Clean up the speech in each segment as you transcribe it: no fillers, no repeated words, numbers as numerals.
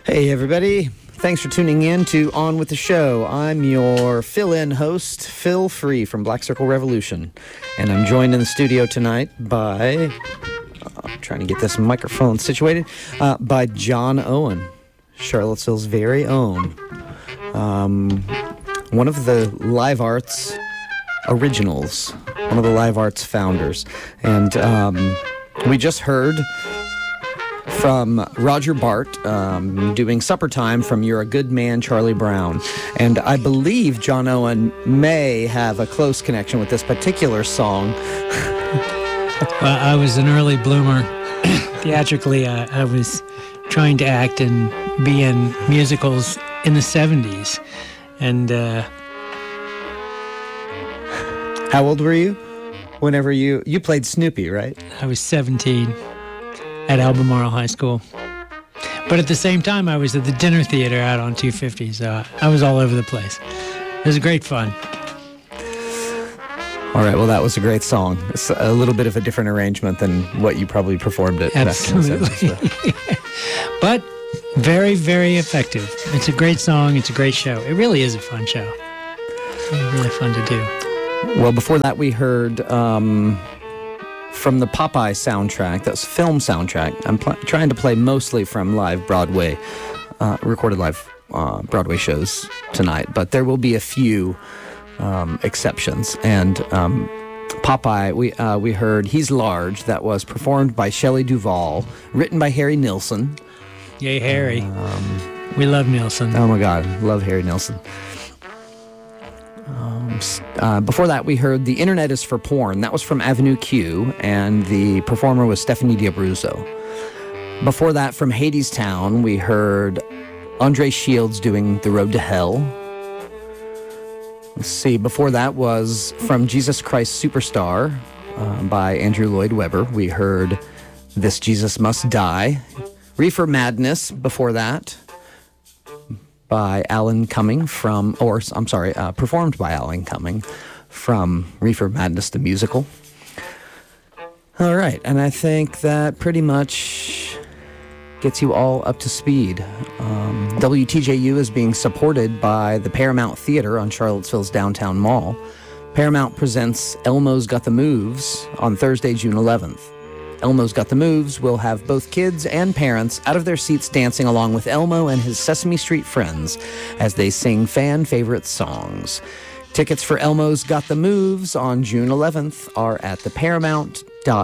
Hey, everybody. Thanks for tuning in to On With The Show. I'm your fill-in host, Phil Free from Black Circle Revolution. And I'm joined in the studio tonight by, I'm trying to get this microphone situated, by John Owen, Charlottesville's very own. One of the Live Arts originals, one of the Live Arts founders. And we just heard from Roger Bart doing Supper Time from You're a Good Man, Charlie Brown. And I believe John Owen may have a close connection with this particular song. Well, I was an early bloomer. Theatrically, I was trying to act and be in musicals in the 70s. And how old were you whenever you played Snoopy, right? I was 17 at Albemarle High School. But at the same time, I was at the dinner theater out on 250, so I was all over the place. It was great fun. All right, well, that was a great song. It's a little bit of a different arrangement than what you probably performed it. Absolutely. But very, very effective. It's a great song. It's a great show. It really is a fun show. It's really fun to do. Well, before that, we heard from the Popeye soundtrack. That was film soundtrack. I'm trying to play mostly from live Broadway, recorded live Broadway shows tonight, but there will be a few exceptions. And Popeye, we heard He's Large. That was performed by Shelley Duvall, written by Harry Nilsson. Yay, Harry. We love Nilsson. Oh my God, love Harry Nilsson. Before that, we heard The Internet is for Porn. That was from Avenue Q, and the performer was Stephanie D'Abruzzo. Before that, from Hadestown, we heard Andre Shields doing The Road to Hell. Let's see, before that was from Jesus Christ Superstar by Andrew Lloyd Webber. We heard This Jesus Must Die. Reefer Madness before that, by Alan Cumming performed by Alan Cumming from Reefer Madness the Musical. All right, and I think that pretty much gets you all up to speed. WTJU is being supported by the Paramount Theater on Charlottesville's downtown mall. Paramount presents Elmo's Got the Moves on Thursday, June 11th. Elmo's Got the Moves will have both kids and parents out of their seats dancing along with Elmo and his Sesame Street friends as they sing fan-favorite songs. Tickets for Elmo's Got the Moves on June 11th are at theparamount.net.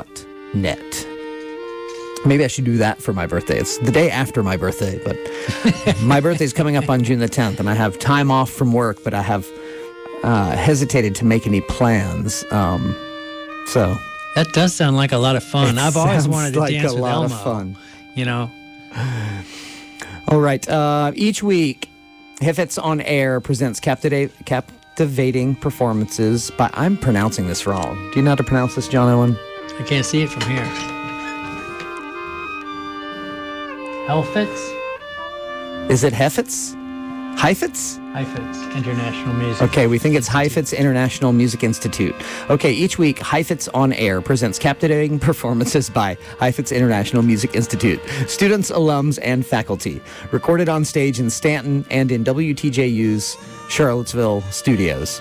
Maybe I should do that for my birthday. It's the day after my birthday, but my birthday's coming up on June the 10th, and I have time off from work, but I have hesitated to make any plans. So... That does sound like a lot of fun. I've always wanted to dance with Elmo. Like a lot of fun. You know. All right. Each week, Hifetz on Air presents captivating performances by... I'm pronouncing this wrong. Do you know how to pronounce this, John Owen? I can't see it from here. Heifetz? Is it Heffetz? Heifetz? Heifetz International Music. Okay, we think it's Heifetz International Music Institute. Okay, each week, Heifetz on Air presents captivating performances by Heifetz International Music Institute, students, alums, and faculty, recorded on stage in Stanton and in WTJU's Charlottesville studios.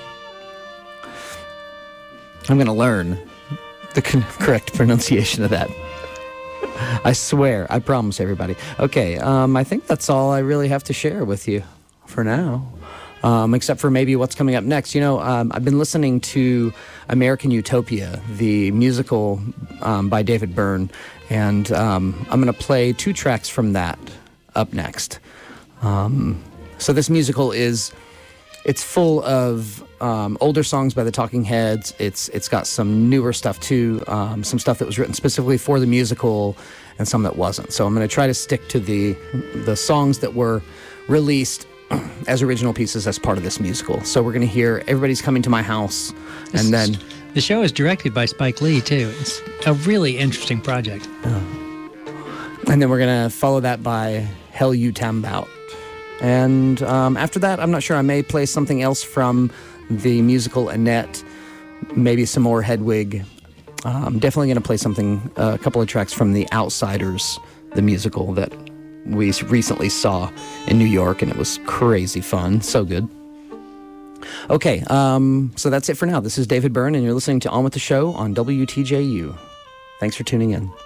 I'm going to learn the correct pronunciation of that. I swear, I promise everybody. Okay, I think that's all I really have to share with you for now. Except for maybe what's coming up next. You know, I've been listening to American Utopia, the musical by David Byrne, and I'm going to play 2 tracks from that up next. So this musical it's full of older songs by the Talking Heads. It's got some newer stuff too, some stuff that was written specifically for the musical and some that wasn't. So I'm going to try to stick to the songs that were released as original pieces as part of this musical. So we're going to hear Everybody's Coming to My House, and then... The show is directed by Spike Lee, too. It's a really interesting project. And then we're going to follow that by Hell You Tambout. And after that, I'm not sure, I may play something else from the musical Annette, maybe some more Hedwig. I'm definitely going to play a couple of tracks from The Outsiders, the musical that we recently saw in New York, and it was crazy fun. So good. Okay, so that's it for now. This is David Byrne, and you're listening to On With The Show on WTJU. Thanks for tuning in.